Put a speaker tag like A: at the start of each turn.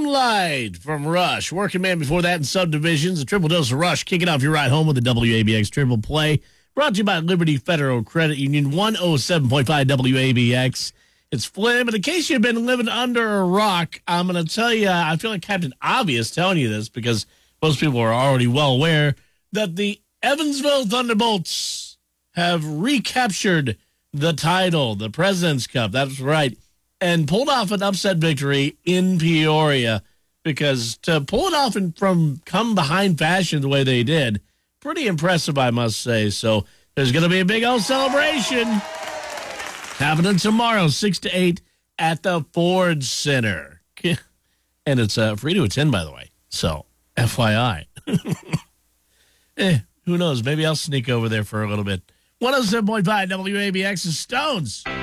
A: Moonlight from Rush. Working Man before that in Subdivisions. A triple dose of Rush. Kicking off your ride home with the WABX Triple Play. Brought to you by Liberty Federal Credit Union. 107.5 WABX. It's Flynn. But in case you've been living under a rock, I'm going to tell you, I feel like Captain Obvious telling you this because most people are already well aware that the Evansville Thunderbolts have recaptured the title, the President's Cup. That's right. And pulled off an upset victory in Peoria, because to pull it off from come behind fashion the way they did, pretty impressive, I must say. So there's going to be a big old celebration happening tomorrow, 6 to 8 at the Ford Center. And it's free to attend, by the way. So FYI. Who knows? Maybe I'll sneak over there for a little bit. 107.5 WABX's Stones.